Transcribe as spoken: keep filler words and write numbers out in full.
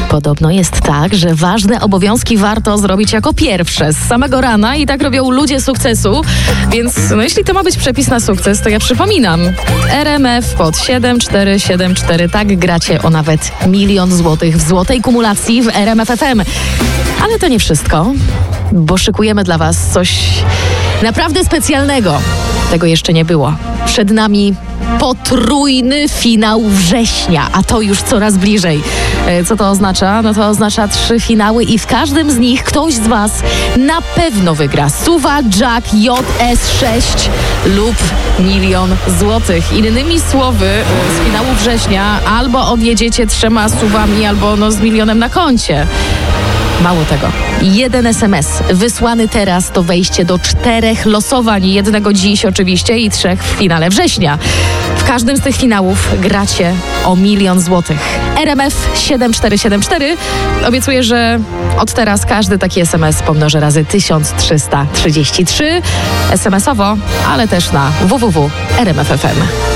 Podobno jest tak, że ważne obowiązki warto zrobić jako pierwsze, z samego rana i tak robią ludzie sukcesu, więc no jeśli to ma być przepis na sukces, to ja przypominam. R M F pod siedem cztery siedem cztery, tak gracie o nawet milion złotych w złotej kumulacji w R M F F M. Ale to nie wszystko, bo szykujemy dla was coś naprawdę specjalnego. Tego jeszcze nie było. Przed nami potrójny finał września, a to już coraz bliżej. Co to oznacza? No to oznacza trzy finały i w każdym z nich ktoś z was na pewno wygra Suwa, Jack, J S sześć lub milion złotych. Innymi słowy, z finału września albo odjedziecie trzema suwami, albo no z milionem na koncie. Mało tego, jeden es em es wysłany teraz to wejście do czterech losowań, jednego dziś oczywiście i trzech w finale września. W każdym z tych finałów gracie o milion złotych. R M F siedem cztery siedem cztery obiecuje, że od teraz każdy taki es em es pomnożę razy tysiąc trzysta trzydzieści trzy es em esowo, ale też na w w w kropka r m f f m.